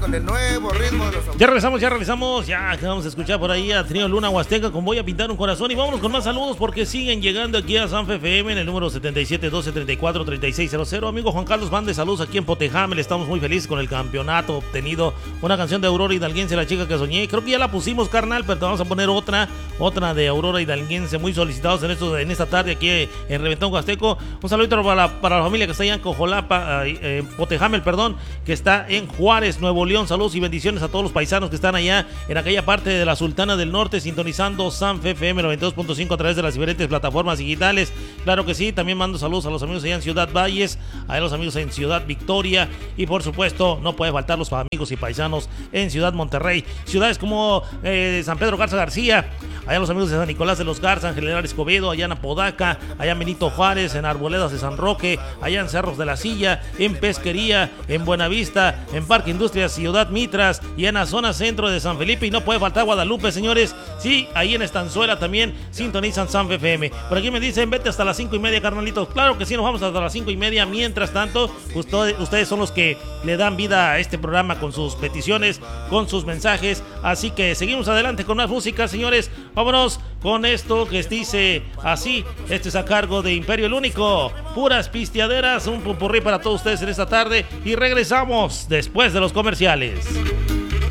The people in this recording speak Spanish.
con el nuevo ritmo de los Ya regresamos. Ya acabamos de escuchar por ahí a Trío Luna Huasteca con Voy a pintar un corazón. Y vámonos con más saludos porque siguen llegando aquí a Sanfe FM en el número 77 12 34 3600. Amigo Juan Carlos, mande saludos aquí en Potejamel. Estamos muy felices con el campeonato obtenido. Una canción de Aurora Hidalguense, La chica que soñé. Creo que ya la pusimos, carnal, pero te vamos a poner otra de Aurora Hidalguense, muy solicitados en esta tarde aquí en Reventón Huasteco. Un saludito para la familia que está allá en Cojolapa, Potejamel, que está en Juárez, Nuevo León. Saludos y bendiciones a todos los paisanos que están allá en aquella parte de la Sultana del Norte, sintonizando Sanfe FM 92.5 a través de las diferentes plataformas digitales. Claro que sí, también mando saludos a los amigos allá en Ciudad Valles, a los amigos en Ciudad Victoria y por supuesto no puede faltar los amigos y paisanos en Ciudad Monterrey, ciudades como San Pedro Garza García, allá los amigos de San Nicolás de los Garza, en General Escobedo, allá en Apodaca, allá en Benito Juárez, en Arboledas de San Roque, allá en Cerros de la Silla, en Pesquería, en Buenavista, en Parque Industrias Ciudad Mitras y en la zona centro de San Felipe. Y no puede faltar Guadalupe, señores. Sí, ahí en Estanzuela también sintonizan Sanfe FM. Por aquí me dicen, vete hasta las 5:30, carnalitos. Claro que sí, nos vamos hasta las 5:30. Mientras tanto, ustedes son los que le dan vida a este programa con sus peticiones, con sus mensajes. Así que seguimos adelante con más música, señores. Vámonos con esto que dice así. Este es a cargo de Imperio el Único. Puras pisteaderas, un pupurrí para todos ustedes en esta tarde. Y regresamos después de los comerciales.